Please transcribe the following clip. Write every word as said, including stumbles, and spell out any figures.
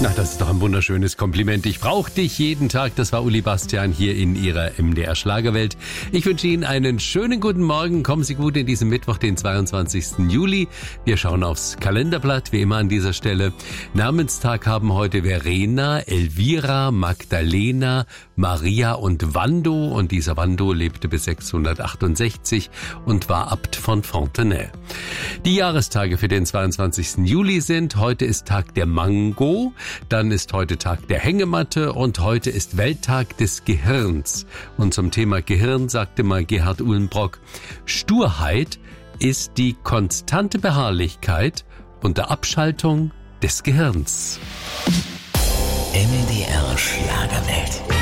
Na, das ist doch ein wunderschönes Kompliment. Ich brauche dich jeden Tag. Das war Uli Bastian hier in Ihrer M D R Schlagerwelt. Ich wünsche Ihnen einen schönen guten Morgen. Kommen Sie gut in diesen Mittwoch, den zweiundzwanzigsten Juli. Wir schauen aufs Kalenderblatt, wie immer an dieser Stelle. Namenstag haben heute Verena, Elvira, Magdalena, Maria und Wando. Und dieser Wando lebte bis sechshundertachtundsechzig und war Abt von Fontenay. Die Jahrestage für den zweiundzwanzigsten Juli sind: heute ist Tag der Mango, dann ist heute Tag der Hängematte und heute ist Welttag des Gehirns. Und zum Thema Gehirn sagte mal Gerhard Uhlenbrock: Sturheit ist die konstante Beharrlichkeit unter Abschaltung des Gehirns. M D R Schlagerwelt.